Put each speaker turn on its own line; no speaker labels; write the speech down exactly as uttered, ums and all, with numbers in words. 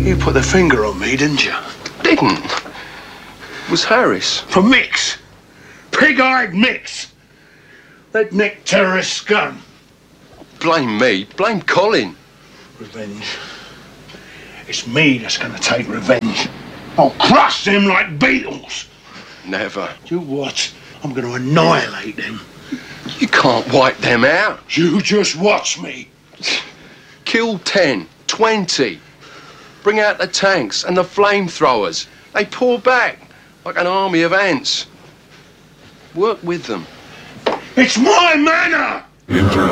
You put the finger on me, didn't you?
Didn't. It was Harris.
For Mix. Pig-eyed Mix. Redneck terrorist scum.
Blame me. Blame Colin.
Revenge. It's me that's gonna take revenge. I'll crush them like beetles.
Never.
You watch. I'm gonna annihilate them.
You can't wipe them out.
You just watch me.
Kill ten, twenty. Bring out the tanks and the flamethrowers. They pour back like an army of ants. Work with them.
It's my manor!